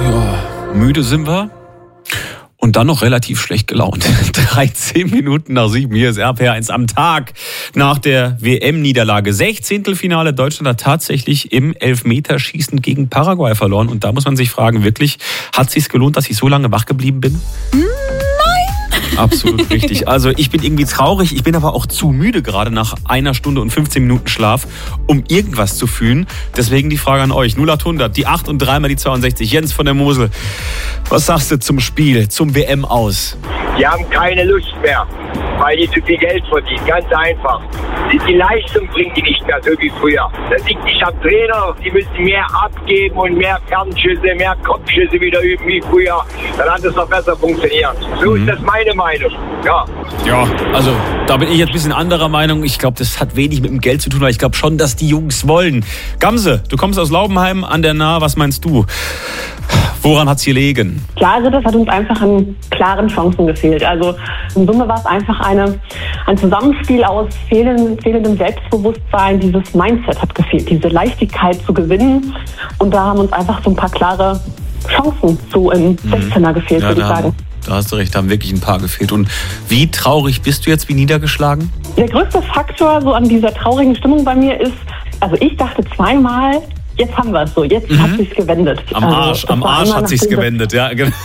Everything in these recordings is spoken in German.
Ja, müde sind wir. Und dann noch relativ schlecht gelaunt. 13 Minuten nach 7, hier ist RPR1 am Tag nach der WM-Niederlage. 16. Finale, Deutschland hat tatsächlich im Elfmeterschießen gegen Paraguay verloren. Und da muss man sich fragen, wirklich, hat es sich gelohnt, dass ich so lange wach geblieben bin? Absolut richtig. Also ich bin irgendwie traurig, ich bin aber auch zu müde gerade nach 1 Stunde und 15 Minuten Schlaf, um irgendwas zu fühlen. Deswegen die Frage an euch. 0800, die 8 und 3 mal die 62. Jens von der Mosel, was sagst du zum Spiel, zum WM aus? Die haben keine Lust mehr, weil die zu viel Geld verdienen. Ganz einfach. Die Leistung bringen die nicht mehr so wie früher. Das liegt nicht am Trainer. Die müssen mehr abgeben und mehr Fernschüsse, mehr Kopfschüsse wieder üben wie früher. Dann hat es noch besser funktioniert. So ist das meine Meinung. Ja, also da bin ich jetzt ein bisschen anderer Meinung. Ich glaube, das hat wenig mit dem Geld zu tun, aber ich glaube schon, dass die Jungs wollen. Gamse, du kommst aus Laubenheim an der Nahe. Was meinst du? Woran hat's gelegen? Klar, also das hat uns einfach an klaren Chancen gefehlt. Also in Summe war es einfach ein Zusammenspiel aus fehlendem Selbstbewusstsein. Dieses Mindset hat gefehlt, diese Leichtigkeit zu gewinnen. Und da haben uns einfach so ein paar klare Chancen so im 16er gefehlt, würde ich sagen. Da hast du recht, da haben wirklich ein paar gefehlt. Und wie traurig bist du jetzt, wie niedergeschlagen? Der größte Faktor so an dieser traurigen Stimmung bei mir ist, also ich dachte zweimal, jetzt haben wir es so, jetzt hat sich's gewendet. Am Arsch hat sich's gewendet, ja. Genau.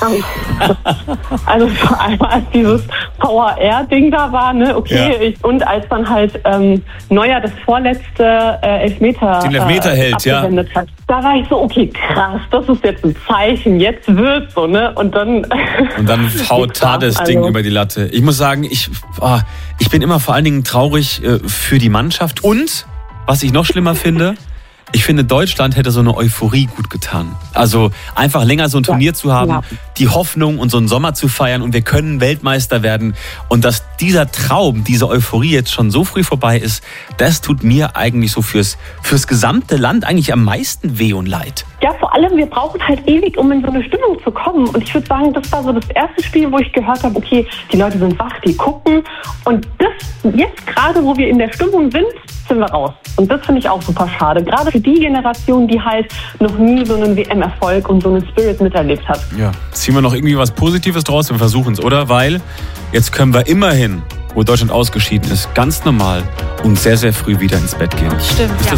Also vor allem als dieses Power-Air-Ding da war, ne, okay, Ja. Und als dann halt Neuer das vorletzte Elfmeter Den Elfmeter hält, abgewendet hat. Da war ich so, okay, krass, das ist jetzt ein Zeichen, jetzt wird's so, ne, und dann haut Tades Ding über die Latte. Ich muss sagen, ich bin immer vor allen Dingen traurig für die Mannschaft und, was ich noch schlimmer finde, ich finde, Deutschland hätte so eine Euphorie gut getan. Also einfach länger so ein Turnier zu haben, die Hoffnung und so einen Sommer zu feiern und wir können Weltmeister werden. Und dass dieser Traum, diese Euphorie jetzt schon so früh vorbei ist, das tut mir eigentlich so fürs gesamte Land eigentlich am meisten weh und leid. Ja, vor allem, wir brauchen halt ewig, um in so eine Stimmung zu kommen. Und ich würde sagen, das war so das erste Spiel, wo ich gehört habe, okay, die Leute sind wach, die gucken. Und das jetzt gerade, wo wir in der Stimmung sind wir raus. Und das finde ich auch super schade. Gerade für die Generation, die halt noch nie so einen WM-Erfolg und so einen Spirit miterlebt hat. Ja, ziehen wir noch irgendwie was Positives draus? Wir versuchen es, oder? Weil jetzt können wir immerhin, wo Deutschland ausgeschieden ist, ganz normal und sehr, sehr früh wieder ins Bett gehen. Stimmt, ja.